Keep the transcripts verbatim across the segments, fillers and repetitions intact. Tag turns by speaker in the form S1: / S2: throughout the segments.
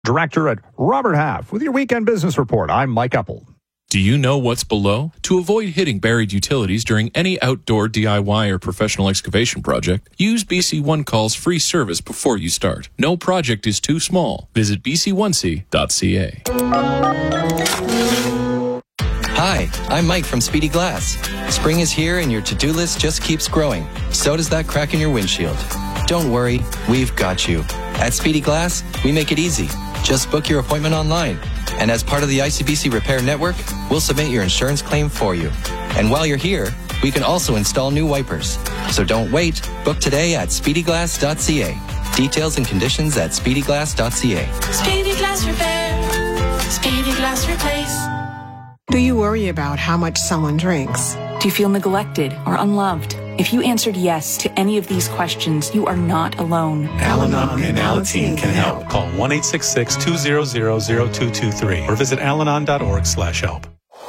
S1: Director at Robert Half with your Weekend Business Report. I'm Mike Epple.
S2: Do you know what's below? To avoid hitting buried utilities during any outdoor D I Y or professional excavation project, use B C One Call's free service before you start. No project is too small. Visit b c one c dot c a.
S3: Hi, I'm Mike from Speedy Glass. Spring is here and your to-do list just keeps growing. So does that crack in your windshield. Don't worry, we've got you. At Speedy Glass, we make it easy. Just book your appointment online. And as part of the I C B C Repair Network, we'll submit your insurance claim for you. And while you're here, we can also install new wipers. So don't wait. Book today at speedy glass dot c a. Details and conditions at speedy glass dot c a.
S4: Speedy Glass Repair. Speedy Glass Replace.
S5: Do you worry about how much someone drinks?
S6: Do you feel neglected or unloved? If you answered yes to any of these questions, you are not alone.
S7: Al-Anon and Alateen can help. Call one eight six six, two zero zero, zero two two three or visit alanon dot org slash help.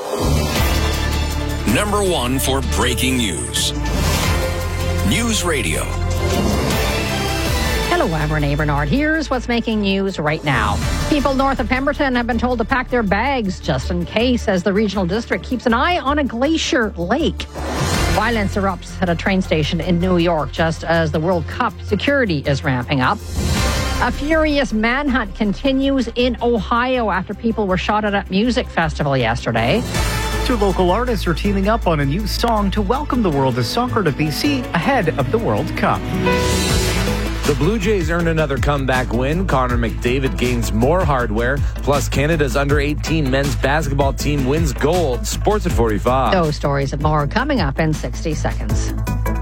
S8: Number one for breaking news. News Radio.
S9: Hello, I'm Renee Bernard. Here's what's making news right now. People north of Pemberton have been told to pack their bags just in case, as the regional district keeps an eye on a glacier lake. Violence erupts at a train station in New York just as the World Cup security is ramping up. A furious manhunt continues in Ohio after people were shot at a music festival yesterday.
S10: Two local artists are teaming up on a new song to welcome the world of soccer to B C ahead of the World Cup.
S11: The Blue Jays earned another comeback win. Connor McDavid gains more hardware. Plus, Canada's under eighteen men's basketball team wins gold. Sports at forty-five.
S9: Those stories and more coming up in sixty seconds.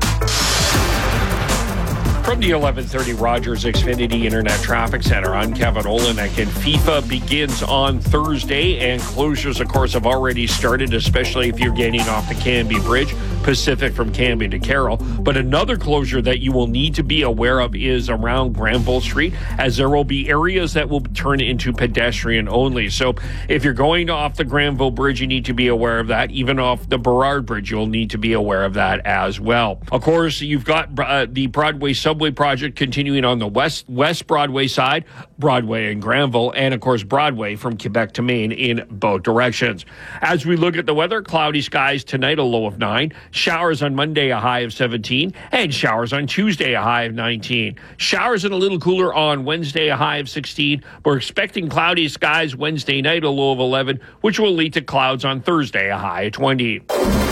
S12: From the eleven thirty Rogers Xfinity Internet Traffic Center, I'm Kevin Olenek, and FIFA begins on Thursday, and closures, of course, have already started, especially if you're getting off the Canby Bridge, Pacific from Canby to Carroll. But another closure that you will need to be aware of is around Granville Street, as there will be areas that will turn into pedestrian only. So if you're going off the Granville Bridge, you need to be aware of that. Even off the Burrard Bridge, you'll need to be aware of that as well. Of course, you've got uh, the Broadway subway project continuing on the west West Broadway side, Broadway and Granville, and of course Broadway from Quebec to Maine in both directions. As we look at the weather, cloudy skies tonight, a low of nine. Showers on Monday, a high of seventeen, and showers on Tuesday, a high of nineteen. Showers and a little cooler on Wednesday, a high of sixteen. We're expecting cloudy skies Wednesday night, a low of eleven, which will lead to clouds on Thursday, a high of twenty.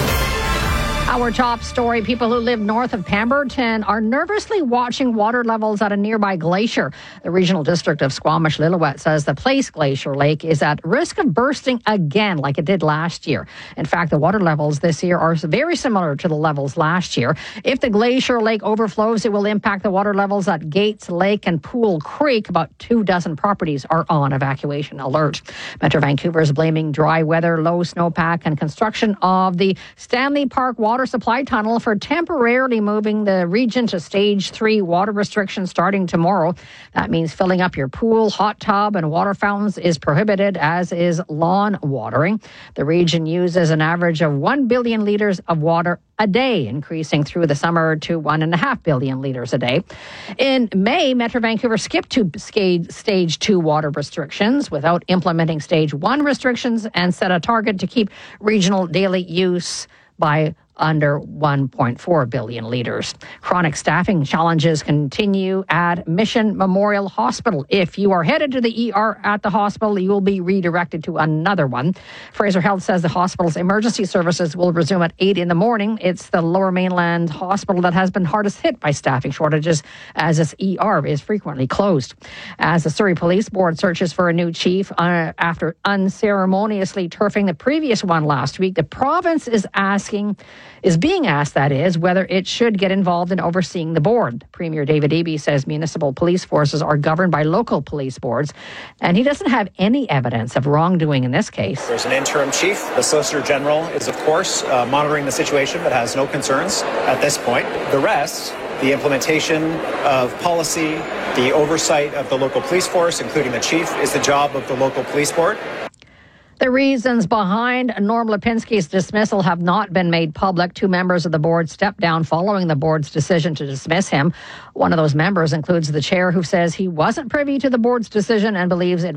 S9: Our top story, people who live north of Pemberton are nervously watching water levels at a nearby glacier. The regional district of Squamish-Lillooet says the Place Glacier Lake is at risk of bursting again like it did last year. In fact, the water levels this year are very similar to the levels last year. If the Glacier Lake overflows, it will impact the water levels at Gates Lake and Pool Creek. About two dozen properties are on evacuation alert. Metro Vancouver is blaming dry weather, low snowpack, and construction of the Stanley Park Water Supply Tunnel for temporarily moving the region to stage three water restrictions starting tomorrow. That means filling up your pool, hot tub, and water fountains is prohibited, as is lawn watering. The region uses an average of one billion litres of water a day, increasing through the summer to one and a half billion litres a day. In May, Metro Vancouver skipped to stage two water restrictions without implementing stage one restrictions and set a target to keep regional daily use by under one point four billion litres. Chronic staffing challenges continue at Mission Memorial Hospital. If you are headed to the E R at the hospital, you will be redirected to another one. Fraser Health says the hospital's emergency services will resume at eight in the morning. It's the Lower Mainland hospital that has been hardest hit by staffing shortages, as its E R is frequently closed. As the Surrey Police Board searches for a new chief uh, after unceremoniously turfing the previous one last week, the province is asking is being asked, that is, whether it should get involved in overseeing the board. Premier David Eby says municipal police forces are governed by local police boards, and he doesn't have any evidence of wrongdoing in this case.
S13: There's an interim chief. The Solicitor General is, of course, uh, monitoring the situation, but has no concerns at this point. The rest, the implementation of policy, the oversight of the local police force, including the chief, is the job of the local police board.
S9: The reasons behind Norm Lipinski's dismissal have not been made public. Two members of the board stepped down following the board's decision to dismiss him. One of those members includes the chair, who says he wasn't privy to the board's decision and believes it